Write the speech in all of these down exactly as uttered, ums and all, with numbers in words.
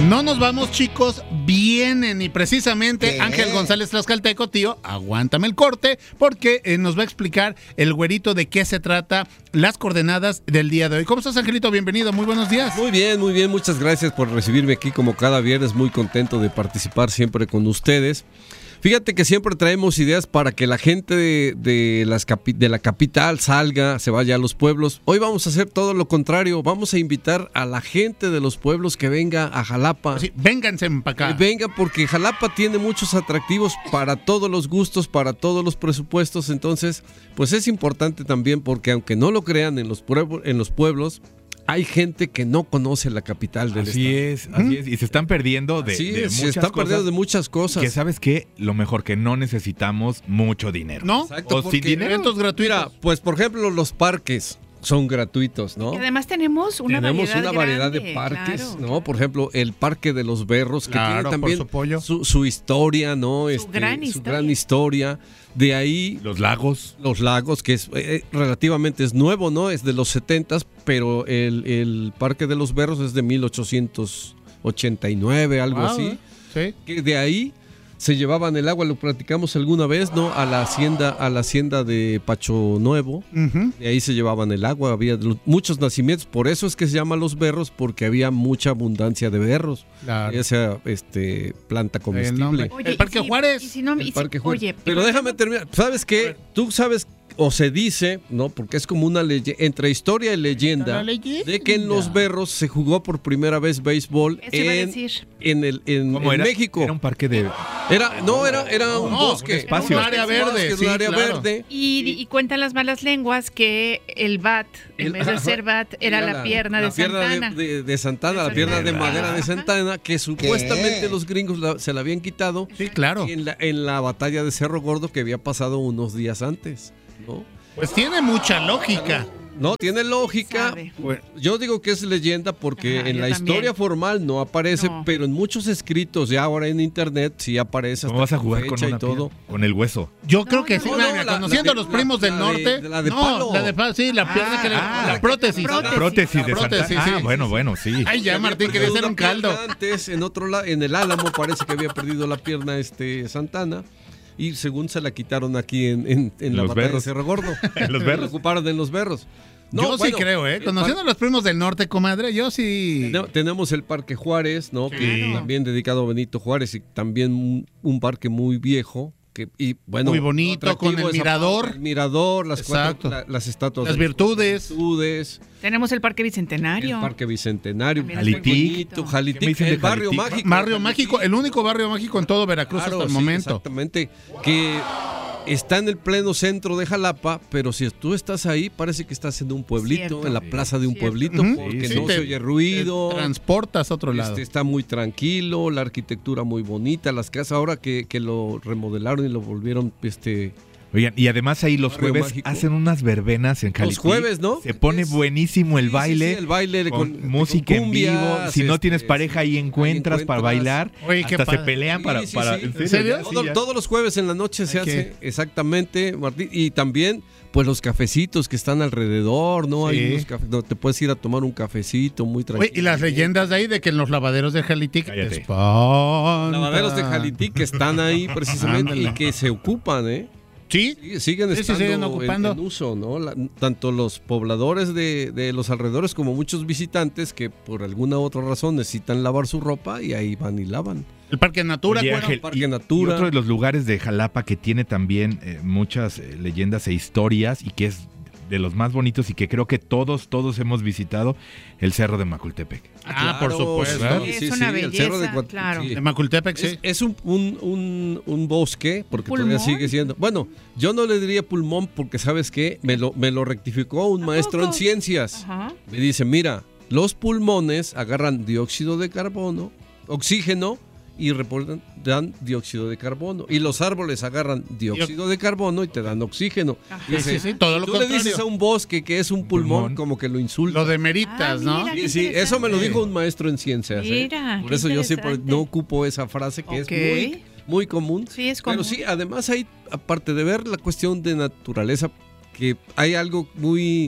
No nos vamos, chicos, vienen y precisamente ¿Qué? Ángel González Tlaxcalteco, tío, aguántame el corte porque eh, nos va a explicar el güerito de qué se trata, las coordenadas del día de hoy. ¿Cómo estás, Angelito? Bienvenido, muy buenos días. Muy bien, muy bien, muchas gracias por recibirme aquí como cada viernes, muy contento de participar siempre con ustedes. Fíjate que siempre traemos ideas para que la gente de, de, las capi- de la capital salga, se vaya a los pueblos. Hoy vamos a hacer todo lo contrario, vamos a invitar a la gente de los pueblos que venga a Jalapa. Sí, vénganse para acá. Eh, Venga, porque Jalapa tiene muchos atractivos para todos los gustos, para todos los presupuestos, entonces pues es importante también porque aunque no lo crean en los, pueblos, en los pueblos, hay gente que no conoce la capital del Así estado. es, así es, y se están perdiendo de, Sí, de se muchas están cosas. perdiendo de muchas cosas. Que sabes qué, lo mejor que no necesitamos mucho dinero. ¿No? Exacto, o porque sin dinero. Eventos gratuitos. Mira, pues por ejemplo los parques son gratuitos, ¿no? Y además tenemos una Tenemos variedad una variedad grande, de parques, claro. ¿no? Por ejemplo, el Parque de los Berros, que Claro, tiene por también su pollo. su, su historia, ¿no? Su gran su historia. gran historia. De ahí Los lagos. los lagos, que es eh, relativamente es nuevo, ¿no? Es de los setentas, pero el, el Parque de los Berros es de mil ochocientos ochenta y nueve, algo Wow, así. ¿eh? Sí. Que de ahí se llevaban el agua, lo platicamos alguna vez, ¿no? A la hacienda, a la hacienda de Pacho Nuevo. Ujú. De ahí se llevaban el agua, había de los- muchos nacimientos, por eso es que se llama Los Berros, porque había mucha abundancia de berros, Claro. esa este, planta El comestible. nombre. Oye, El y Parque si- Juárez. y si no- y El si- Parque Juárez. Oye, pero por déjame ejemplo, terminar. ¿Sabes qué? Tú sabes, o se dice, ¿no? Porque es como una leyenda, entre historia y leyenda, La leyenda. de que en Los Berros se jugó por primera vez béisbol Eso iba a en, decir. en, el, en, ¿Cómo en era? México. Era un parque de... Era, no, era, era un No, bosque. un espacio. Un área verde, Bosque, sí, un área claro. verde. Y, y cuentan las malas lenguas que el bat, en El- vez de ser bat, era la, pierna la de pierna Santana. De, de- de Santana, De la pierna de Santana. madera de Ajá. Santana, que supuestamente los gringos la- se la habían quitado Sí, claro. en la, en la batalla de Cerro Gordo que había pasado unos días antes, ¿no? Pues tiene mucha lógica. No, tiene lógica. Sabe. Yo digo que es leyenda porque Ajá, en yo la también. historia formal no aparece, No. pero en muchos escritos ya ahora en internet sí aparece. ¿Cómo vas hasta a jugar con fecha una y todo. piedra? Con el hueso. Yo No, creo que no, sí. no, mira, no, mira, la- conociendo la a de- los primos la- del la de- norte. la de no, palo. la de palo, sí, la pierna que le- ah, la prótesis. prótesis. La prótesis La de prótesis, Santa... sí. Ah, bueno, bueno, sí. Ay, ya, Martín, quería hacer un caldo. Antes, en otro lado, en el Álamo parece que había perdido la pierna este Santana. Y según se la quitaron aquí en, en, en la Los batalla Berros. de Cerro Gordo. En los Berros. La ocuparon en los Berros. No, yo sí bueno, creo, ¿eh? el Conociendo a los primos del norte, comadre, yo sí. Tene- Tenemos el Parque Juárez, ¿no? Que Claro. también dedicado a Benito Juárez y también un, un parque muy viejo. Que, y bueno, Muy bonito, lo atractivo con el es mirador. aparte, el mirador, las, Exacto. cuatro, la- las estatuas. Las de virtudes. virtudes, Tenemos el Parque Bicentenario. el Parque Bicentenario, También es muy Jalitic, bonito. ¿Qué me Jalitic, dicen de el barrio Jalitic? mágico. Barrio Jalitic. mágico, el único barrio mágico en todo Veracruz Claro, hasta el sí, momento. Exactamente. Que está en el pleno centro de Jalapa, pero si tú estás ahí, parece que estás en un pueblito, Cierto. en la plaza de un Cierto. pueblito, Ujú. porque Sí, no sí. se oye ruido. Te transportas a otro lado. Este, está muy tranquilo, la arquitectura muy bonita, las casas ahora que, que lo remodelaron y lo volvieron, este, Oigan, y además ahí los Barrio jueves mágico. hacen unas verbenas en Jalitic. los jueves, ¿no? Se pone Es- buenísimo el Sí, sí, baile. sí, el baile con, con, música con en vivo. cumbias, Si no este, tienes pareja, ahí ahí encuentras para encuentras. bailar. Oye, qué Hasta se padre. pelean Sí, para... sí, para sí. ¿En serio? Sí, Todo- ya. todos los jueves en la noche se Hay que- hace exactamente, Martín, y también pues los cafecitos que están alrededor, ¿no? Sí. Hay unos cafés, no, te puedes ir a tomar un cafecito muy tranquilo. Oye, y las leyendas de ahí de que en los lavaderos de Jalitic Cállate. espantan. Lavaderos de Jalitic que están ahí precisamente Ándale. y que se ocupan, ¿eh? Sí, Sí, siguen Sí, sí, estando siguen en- ocupando. En, uso, ¿no? La- tanto los pobladores de, de los alrededores como muchos visitantes que por alguna otra razón necesitan lavar su ropa y ahí van y lavan. el Parque Natura, Oye, güero. Ángel, Parque y, Natura. y otro de los lugares de Jalapa que tiene también eh, muchas eh, leyendas e historias y que es de los más bonitos y que creo que todos, todos hemos visitado, el Cerro de Macultepec. Ah, por Claro, supuesto. sí, Es sí, una sí, el Cerro de belleza, Cuat- claro. sí. De Macultepec, sí. Es, es un, un, un, un bosque, porque ¿Un todavía pulmón? sigue siendo. Bueno, yo no le diría pulmón porque, ¿sabes qué? Me lo, me lo rectificó un ¿A maestro poco? en ciencias. Ajá. Me dice: mira, los pulmones agarran dióxido de carbono, oxígeno y reportan, dan dióxido de carbono. Y los árboles agarran dióxido de carbono y te dan oxígeno. Ajá. Sí, sí, sí, todo lo Tú le contrario. dices a un bosque que es un pulmón, pulmón. como que lo insulta. Lo demeritas, Ah, ¿no? mira. Sí, sí, eso me lo dijo un maestro en ciencias. ¿eh? Mira, Por qué eso yo siempre interesante. no ocupo esa frase que Ok. es muy, muy común. Sí, es Pero común. sí, además hay, aparte de ver la cuestión de naturaleza, que hay algo muy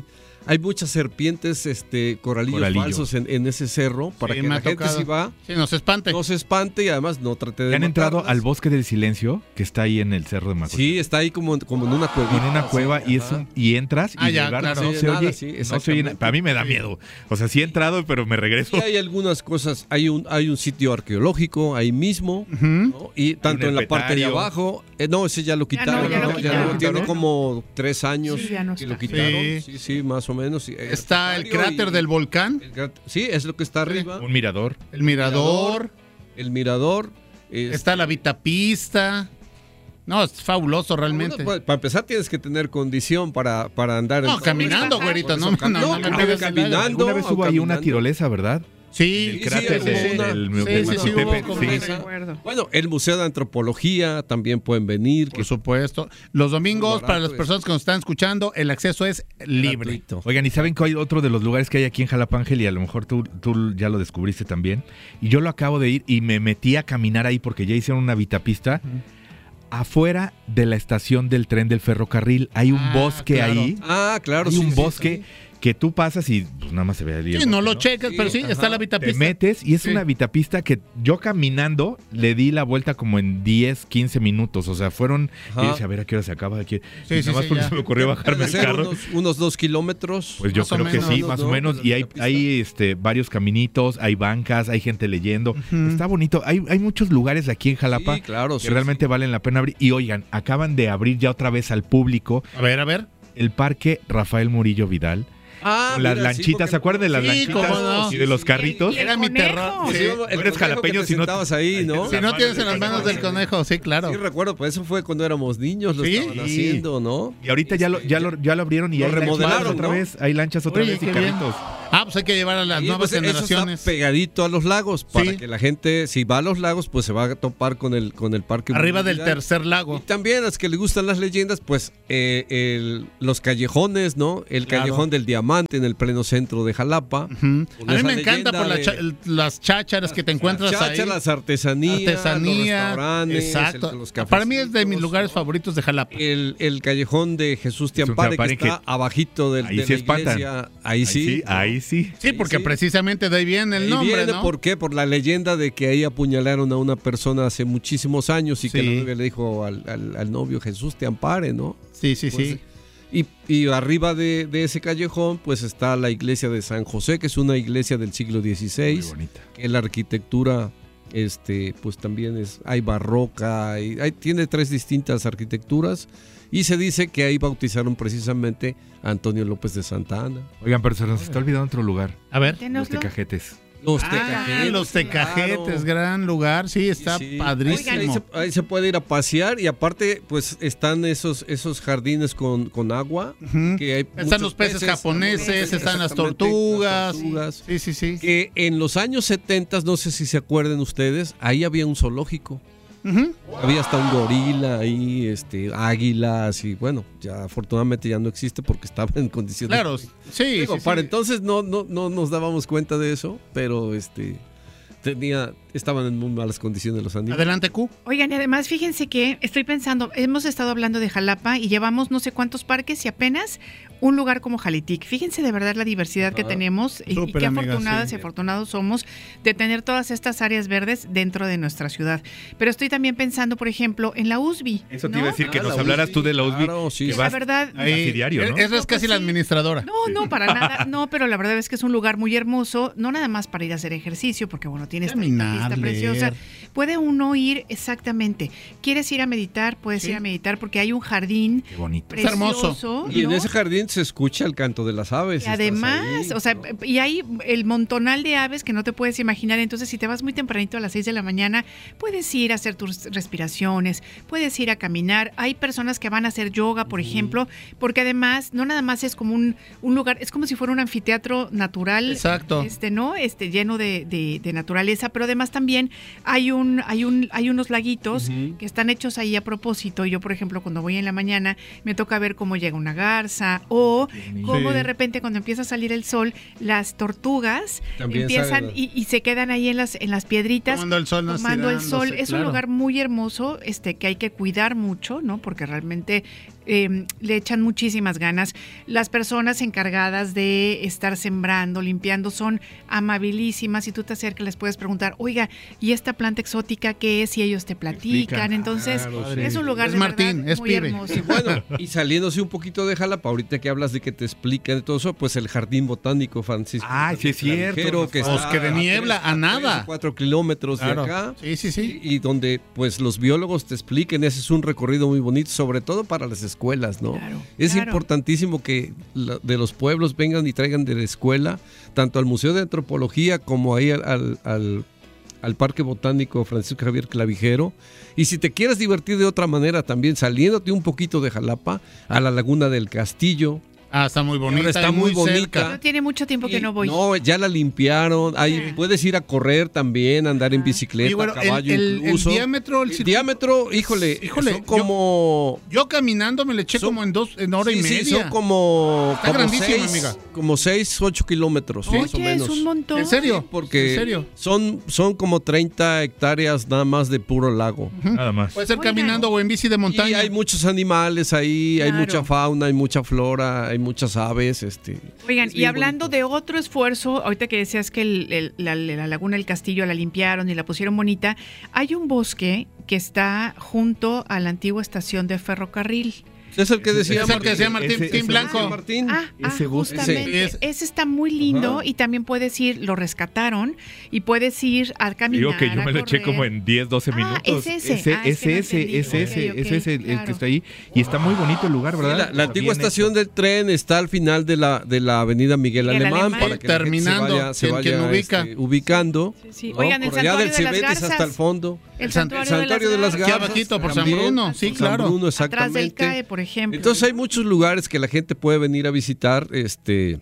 Hay muchas serpientes, este, coralillos, Coralillo. falsos en, en ese cerro para Sí, que me la ha gente tocado. si va Sí, no se espante. no se espante y además no trate de ¿Ya han entrado matarlas. al Bosque del Silencio, que está ahí en el Cerro de Macocha? Sí, está ahí como, como en una cueva. En una cueva y es un, y entras y Ah, ya, el lugar claro. no Sí, se nada, oye, sí, no se oye exactamente. nada. Para mí me da miedo. O sea, sí he entrado, pero me regreso. Y hay algunas cosas, hay un hay un sitio arqueológico ahí mismo, Ujú. ¿no? Y tanto un en la parte de herpetario. abajo, eh, no, ese ya lo Ya no, quitaron, ya lo ¿no? quitaron. tiene como tres años Sí, ya no que lo está. quitaron, Sí. sí, sí, más o menos. sí. Está el Herpetario cráter y- del volcán, el cráter- sí, es lo que está arriba. Un mirador. el mirador, El mirador. este, está la vitapista. No, es fabuloso realmente. Bueno, para empezar tienes que tener condición para, para andar No, en caminando, Ajá. güerito, Por no, eso, no, no, no, no, me no, pegues el caminando. gallo. Alguna vez o hubo ahí una caminando. tirolesa, ¿verdad? Sí, El sí, cráter hubo de- una. del Sí, del sí, sí, Mazotepec, hubo como sí. No esa. recuerdo. Bueno, el Museo de Antropología también pueden venir. por que supuesto. Los domingos, Muy barato para las es. personas que nos están escuchando, el acceso es es libre. gratuito. Oigan, ¿y saben que hay otro de los lugares que hay aquí en Jalapa, Ángel? Y a lo mejor tú, tú ya lo descubriste también. Y yo lo acabo de ir y me metí a caminar ahí porque ya hicieron una vitapista. Afuera de la estación del tren del ferrocarril hay un Ah, bosque claro. ahí. Ah, claro. Hay sí, un sí, bosque que tú pasas y pues, nada más se ve ahí el Sí, no bosque, lo cheques, Sí, pero sí, ajá. está la Te vitapista. metes y es Sí. una vitapista que yo caminando le di la vuelta como en diez, quince minutos. O sea, fueron. Ajá. Y decía, a ver a qué hora se acaba de aquí. Sí, y sí, nada más sí, porque ya. se me ocurrió bajarme Debe el ser carro. unos, unos dos kilómetros. Pues yo Más o creo que menos, sí, ¿no? más ¿no? o menos. De Y la hay, vitapista. hay este, varios caminitos, hay bancas, hay gente leyendo. Ujú. Está bonito. Hay, hay muchos lugares aquí en Jalapa Sí, claro, que sí, realmente sí. valen la pena abrir. Y oigan, acaban de abrir ya otra vez al público A ver, a ver. el Parque Rafael Murillo Vidal. Ah, Con las mira, sí, lanchitas, porque- ¿se acuerdan de las Sí, lanchitas cómo no. y de los carritos? Y el Era mi conejo. terror. Sí, Sí. el Tú eres conejo jalapeño que si te no- sentabas ahí, ¿no? Si no tienes en las manos del conejo, sí, claro. Sí, recuerdo, pues eso fue cuando éramos niños, lo Sí. estaban haciendo, ¿no? Y ahorita ya lo, ya lo, ya lo abrieron y Lo hay lanchas remodelaron, otra ¿no? vez. Hay lanchas otra Oye, vez y qué bien. carritos. Ah, pues hay que llevar a las Sí, nuevas pues, eso generaciones. está pegadito a los lagos para Sí. que la gente, si va a los lagos, pues se va a topar con el con el parque. Arriba del Municipal. tercer Y lago. también a los que les gustan las leyendas, pues eh, el- los callejones, ¿no? El Claro. callejón del Diamante en el pleno centro de Jalapa. Ujú. Con A mí esa me encanta por la leyenda cha- el- las chácharas que te encuentras Chacha, ahí. las artesanías, Artesanía. los restaurantes, Exacto. el- los Para mí es de mis cafecitos, lugares ¿no? favoritos de Jalapa. El, el callejón de Jesús Tiampare, que Tiampare, está que abajito del, ahí de sí la espantan. iglesia. Ahí sí. Ahí sí. Sí, porque sí. precisamente de ahí viene el Ahí nombre, viene, ¿no? ¿por qué? Por la leyenda de que ahí apuñalaron a una persona hace muchísimos años y que Sí. la novia le dijo al, al- al novio, Jesús te ampare, ¿no? Sí, sí, Pues, sí. Y, y arriba de, de ese callejón, pues está la iglesia de San José, que es una iglesia del siglo Muy dieciséis, bonita. que la arquitectura, este, pues también es, hay barroca, hay, hay- tiene tres distintas arquitecturas, y se dice que ahí bautizaron precisamente a Antonio López de Santa Ana. Oigan, pero se nos está olvidando otro lugar. A ver. Los Ténoslo. tecajetes. Los Ah, tecajetes. los tecajetes, claro. gran lugar. Sí, está Sí, sí. padrísimo. Ahí se, ahí se puede ir a pasear y aparte pues están esos esos jardines con, con agua. Ujú. Que hay Están muchos los peces, japoneses, peces, están las exactamente, tortugas. las tortugas. Sí, sí, sí. Que en los años setenta, no sé si se acuerden ustedes, ahí había un zoológico. Ujú. Había hasta un gorila ahí, este, águilas y bueno, ya afortunadamente ya no existe porque estaba en condiciones. Claro, sí, Digo, sí, sí. para entonces no, no, no nos dábamos cuenta de eso, pero este tenía, estaban en muy malas condiciones los animales. Adelante, Q. Oigan, y además fíjense que estoy pensando, hemos estado hablando de Jalapa y llevamos no sé cuántos parques y apenas un lugar como Jalitic. Fíjense de verdad la diversidad que Ajá. tenemos y, y Súper, qué amiga, afortunadas sí. y afortunados somos de tener todas estas áreas verdes dentro de nuestra ciudad. Pero estoy también pensando, por ejemplo, en la U S B I. Eso te ¿no? iba a decir que Ah, nos la hablaras U S B I, tú de la U S B I. claro, sí, que sí. La vas verdad, Ahí- diario, ¿no? Es, es casi pues la sí. administradora. No, no, para nada, no, pero la verdad es que es un lugar muy hermoso, no nada más para ir a hacer ejercicio, porque bueno, tiene esta Caminar, pista leer. preciosa. Puede uno ir exactamente. ¿Quieres ir a meditar? Puedes Sí. ir a meditar porque hay un jardín Qué bonito. Está hermoso. precioso. Y en ¿no? ese jardín se escucha el canto de las aves. Y estás además, ahí, o sea, ¿no? y hay el montonal de aves que no te puedes imaginar. Entonces, si te vas muy tempranito a las seis de la mañana, puedes ir a hacer tus respiraciones, puedes ir a caminar. Hay personas que van a hacer yoga, por ejemplo, porque además no nada más es como un, un lugar, es como si fuera un anfiteatro natural. Exacto. Este, ¿no? Este, lleno de, de- de naturaleza, pero además también hay un, hay un, hay unos laguitos Ujú. que están hechos ahí a propósito. Yo, por ejemplo, cuando voy en la mañana, me toca ver cómo llega una garza o cómo Sí. de repente cuando empieza a salir el sol, las tortugas También empiezan salen- y, y se quedan ahí en las, en las piedritas. Tomando el sol, no Tomando el sol. estirándose, Es un claro. lugar muy hermoso, este, que hay que cuidar mucho, ¿no? Porque realmente eh, le echan muchísimas ganas. Las personas encargadas de estar sembrando, limpiando, son amabilísimas. Si tú te acercas, les puedes preguntar, oiga, ¿y esta planta exótica qué es? Y ellos te platican. Explican. Entonces, Claro, es sí. un lugar Es de Martín, verdad es muy pibe. hermoso. Y bueno, y saliéndose un poquito de Jalapa, ahorita que hablas de que te explican todo eso, pues el Jardín Botánico Francisco. Ah, sí es cierto, Clavijero, nos que falta. está Bosque de niebla, a nada. cuatro kilómetros Claro. de acá. Sí, sí, sí. Y, y donde pues los biólogos te expliquen, ese es un recorrido muy bonito, sobre todo para las escuelas, ¿no? Claro, es claro. importantísimo que la- de los pueblos vengan y traigan de la escuela, tanto al Museo de Antropología como ahí al, al, al- al Parque Botánico Francisco Javier Clavijero. Y si te quieres divertir de otra manera también, saliéndote un poquito de Jalapa, a la Laguna del Castillo. Ah, está muy bonita. Ahora está y muy bonita. cerca. No tiene mucho tiempo que Y- no voy. No, ya la limpiaron. Ahí Sí. puedes ir a correr también, andar en Ah. bicicleta, Y bueno, a caballo el, el- el incluso. diámetro, el El circuito- diámetro, híjole, Híjole, son como... Yo caminando me le eché Son- como en dos, en hora sí, y sí, media. son como, Está como grandísima, seis, amiga. como seis, ocho kilómetros, más o Oye, menos. es un montón. ¿En serio? Porque ¿En serio? Son, son como treinta hectáreas nada más de puro lago. Nada más. Puede ser Oigan. caminando o en bici de montaña. Y hay muchos animales ahí, hay Claro. mucha fauna, hay mucha flora, hay muchas aves. Este, Oigan, es y bien hablando bonito. de otro esfuerzo, ahorita que decías que el- el- la, la laguna del Castillo la limpiaron y la pusieron bonita, hay un bosque que está junto a la antigua estación de ferrocarril. Es el que decía Es el que decía Martín, Ese- Team ese- Blanco. Martín. Martín. Ah, ah, Ese bosque. justamente. Ese. Ese está muy lindo Ajá. y también puedes ir, lo rescataron y puedes ir a caminar. Digo que yo a me lo eché correr. como en diez, doce Ah, minutos. es ese. Ese, Ah, es que no ese, ese, entendí. ese, Ok, ese, ok, ese es el, el claro. que está ahí. Y está muy bonito el lugar, Sí, ¿verdad? la, O la sea, antigua bien estación hecho. del tren está al final de la, de la avenida Miguel, Miguel Alemán, Alemán. para que la gente Terminando, se vaya, se quien- quien vaya, ubica. este, ubicando. Sí, sí. ¿no? Oigan, el Por allá santuario del de las Cebetis hasta Garzas. el fondo. El El san- santuario, El santuario de las Garzas. Aquí Garzas. abajito, por también. San Bruno, sí, San claro. Bruno, Atrás del exactamente. C A E, por ejemplo. Entonces hay muchos lugares que la gente puede venir a visitar, este,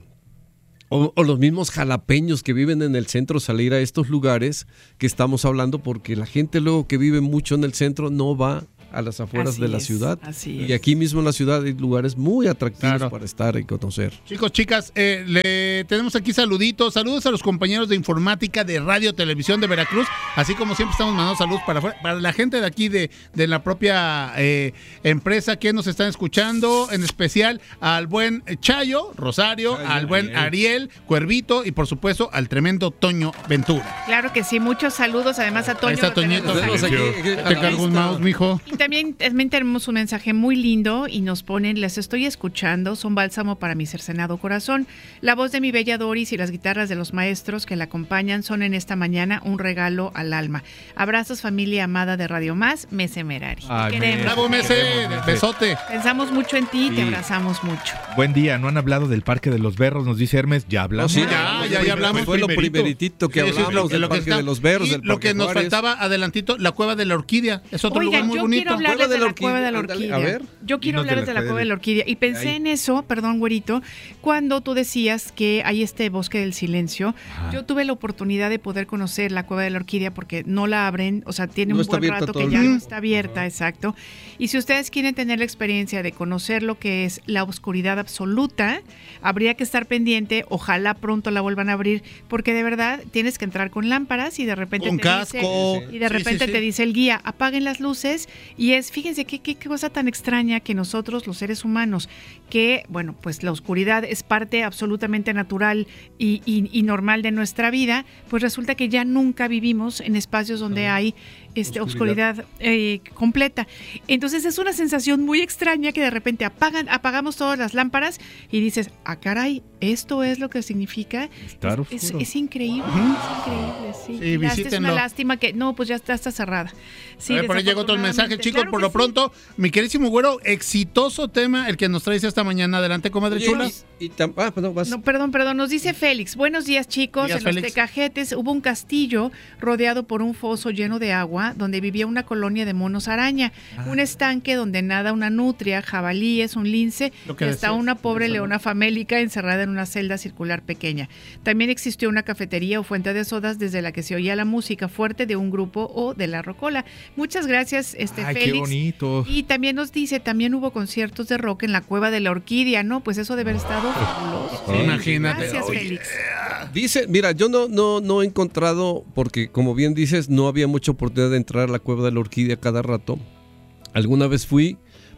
o, o los mismos jalapeños que viven en el centro, salir a estos lugares que estamos hablando, porque la gente luego que vive mucho en el centro no va a las afueras Así de la es, ciudad. así Y es. aquí mismo en la ciudad hay lugares muy atractivos Claro. para estar y conocer. Chicos, chicas, eh, le tenemos aquí saluditos. Saludos a los compañeros de informática de Radio Televisión de Veracruz. Así como siempre estamos mandando saludos para afuera, para la gente de aquí de, de la propia eh, empresa que nos están escuchando. En especial al buen Chayo, Rosario, Chayo, al buen Ariel, Cuervito y por supuesto al tremendo Toño Ventura. Claro que sí, muchos saludos además a Toño. Ahí está lo tenemos Toñito. aquí. Tenemos aquí, aquí a Te la cargo un vista. mouse, mijo. Y también, también tenemos un mensaje muy lindo y nos ponen, les estoy escuchando, son bálsamo para mi cercenado corazón. La voz de mi bella Doris y las guitarras de los maestros que la acompañan son en esta mañana un regalo al alma. Abrazos familia amada de Radio Más, Mese Merari. Te Ay, queremos. Bravo, Mese, besote. Pensamos mucho en ti y te Sí. abrazamos mucho. Buen día, no han hablado del Parque de los Berros, nos dice Hermes, ya hablamos. No, sí, Ya, ya, ya hablamos. Fue lo primerito. primeritito que Sí, sí, hablamos lo que- del lo que Parque está- de los Berros, y del lo Parque que nos Juárez. faltaba adelantito, la Cueva de la Orquídea. Es otro Oigan, lugar muy yo bonito. quiero hablarles Cueva de la Cueva de la Orquídea, Orquídea. ándale, a ver. Yo quiero Dinos de hablarles la de la Cueva Cueva de de la Orquídea. Y pensé Ahí. en eso, perdón, güerito, cuando tú decías que hay este bosque del silencio. Ajá. Yo tuve la oportunidad de poder conocer la Cueva de la Orquídea porque no la abren, o sea, tiene No un está buen abierta rato todo que el ya día. no está abierta, exacto. Y si ustedes quieren tener la experiencia de conocer lo que es la oscuridad absoluta, habría que estar pendiente, ojalá pronto la vuelvan a abrir, porque de verdad tienes que entrar con lámparas y de repente Con te casco. dice, y de Sí, repente sí, sí. te dice el guía, apaguen las luces, y es, fíjense qué, qué, qué cosa tan extraña que nosotros, los seres humanos, que, bueno, pues la oscuridad es parte absolutamente natural y, y- y normal de nuestra vida, pues resulta que ya nunca vivimos en espacios donde hay este, Oscuridad. oscuridad eh, completa. Entonces es una sensación muy extraña que de repente apagan, apagamos todas las lámparas y dices, ah, caray, esto es lo que significa. Estar Es, es, oscuro. es increíble, es increíble, sí. Sí, Lástima, es visítenlo. una lástima que, no, pues ya está, está cerrada. Sí, a ver, por ahí llegó otro mensaje, desafortunadamente. chicos. Claro por que lo sí. pronto, mi queridísimo güero, exitoso tema el que nos traes esta mañana. Adelante, comadre Oye, chula. y- y tam- ah, perdón, vas. No, perdón, perdón, nos dice Félix. Buenos días, chicos. Días, en los Félix. Tecajetes hubo un castillo rodeado por un foso lleno de agua donde vivía una colonia de monos araña. Ah. Un estanque donde nada una nutria, jabalíes, un lince Lo que y hasta decías, una pobre eso, ¿no? leona famélica encerrada en una celda circular pequeña. También existió una cafetería o fuente de sodas desde la que se oía la música fuerte de un grupo o de la rocola. Muchas gracias, este Ay, qué Félix. bonito. Y también nos dice, también hubo conciertos de rock en la Cueva de la Orquídea, ¿no? Pues eso debe haber estado fabuloso. Sí, imagínate. Gracias, Oye, Félix. Dice, mira, yo no, no, no he encontrado, porque como bien dices, no había mucha oportunidad de entrar a la Cueva de la Orquídea cada rato. Alguna vez fui,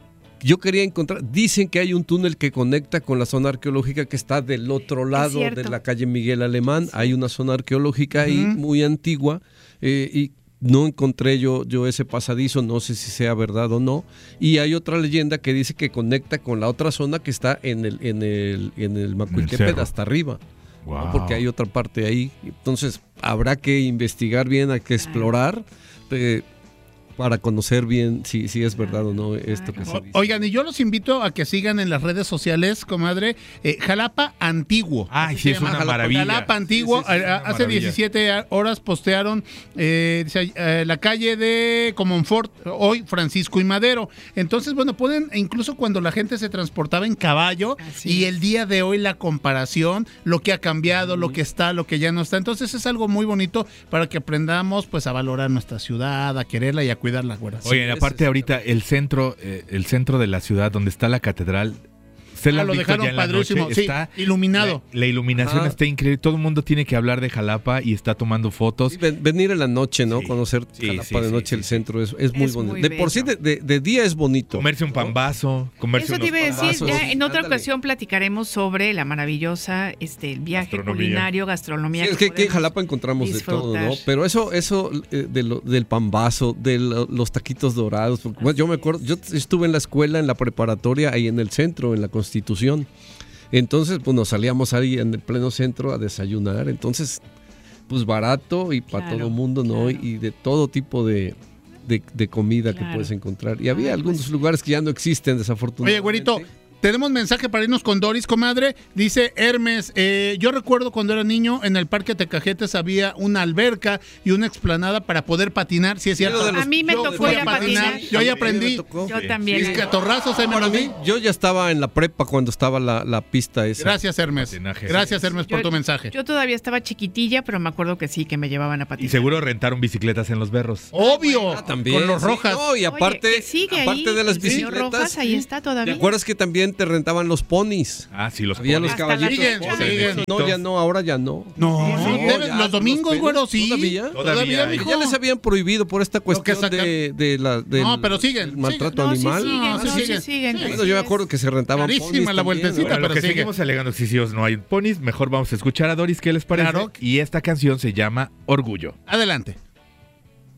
yo quería encontrar, dicen que hay un túnel que conecta con la zona arqueológica que está del otro lado de la calle Miguel Alemán. Sí. Hay una zona arqueológica ahí uh-huh. muy antigua eh, y no encontré yo, yo ese pasadizo, no sé si sea verdad o no. Y hay otra leyenda que dice que conecta con la otra zona que está en el, en el, en el Macuiltepec hasta arriba. Wow. ¿No? Porque hay otra parte ahí. Entonces habrá que investigar bien, hay que explorar. Eh, para conocer bien si, si es verdad o no esto que se dice. Oigan, y yo los invito a que sigan en las redes sociales, comadre, eh, Jalapa Antiguo. Ay, sí, es una Jalapa, maravilla. Jalapa Antiguo, sí, sí, sí, hace maravilla. diecisiete horas postearon eh, eh, la calle de Comonfort, hoy Francisco y Madero. Entonces, bueno, pueden, incluso cuando la gente se transportaba en caballo, así y es. El día de hoy la comparación, lo que ha cambiado, mm. lo que está, lo que ya no está. Entonces es algo muy bonito para que aprendamos pues a valorar nuestra ciudad, a quererla y a cuidar las güeras. Oye, aparte ahorita el centro, eh, el centro de la ciudad donde está la catedral, se la ah, lo dejaron padrísimo, sí, está iluminado. La, la iluminación ah. está increíble. Todo el mundo tiene que hablar de Jalapa y está tomando fotos. Sí, venir en la noche, ¿no? Sí. Conocer sí, Jalapa sí, de noche, sí, el sí. centro es, es muy es bonito. Muy de por sí, de, de, de día es bonito. Comerse un pambazo, comerse Eso te iba a decir, ya en otra Ándale. ocasión platicaremos sobre la maravillosa este el viaje gastronomía. culinario, gastronomía. Sí, es que, que en Jalapa encontramos disfrutar. de todo, ¿no? Pero eso, eso eh, de lo, del pambazo, de lo, los taquitos dorados. Porque, bueno, yo me acuerdo, yo estuve en la escuela, en la preparatoria, ahí en el centro, en la Constitución. Entonces, pues nos salíamos ahí en el pleno centro a desayunar. Entonces, pues barato y para claro, todo mundo, ¿no? Claro. Y de todo tipo de, de, de comida claro. que puedes encontrar. Y había Ay, algunos pues... lugares que ya no existen, desafortunadamente. Oye, güerito, tenemos mensaje para irnos con Doris, comadre. Dice Hermes, eh, yo recuerdo cuando era niño, en el Parque Tecajetes había una alberca y una explanada para poder patinar. Sí, es cierto. Los, a mí me tocó ir a patinar. patinar. Yo ya aprendí. Yo sí. también. Sí. Catorrazos, eh, para mí. Yo ya estaba en la prepa cuando estaba la, la pista esa. Gracias, Hermes. Patinaje, Gracias, sí. Hermes, por yo, tu mensaje. Yo todavía estaba chiquitilla, pero me acuerdo que sí, que me llevaban a patinar. Y seguro rentaron bicicletas en Los Berros. Obvio. Ah, también. Con los sí, Rojas. No, y aparte, Oye, sigue aparte ahí, de las bicicletas. Rojas, ahí está todavía. ¿Te acuerdas que también te rentaban los ponis? Ah, sí, los Había ponis. los caballitos. Siguen, siguen. No, ya no, ahora ya no. No, no no ya, los domingos, güero, sí. ¿Todavía? Todavía, mijo. Ya les habían prohibido por esta cuestión de, de la del, no, pero siguen. maltrato no, animal. Sí, siguen, no, sí, no, siguen. sí, siguen. Bueno, yo me acuerdo que se rentaban Carísima ponis la vueltecita, bueno, pero lo que sigue. seguimos alegando que si no hay ponis, mejor vamos a escuchar a Doris, ¿qué les parece? Claro. Y esta canción se llama Orgullo. Adelante.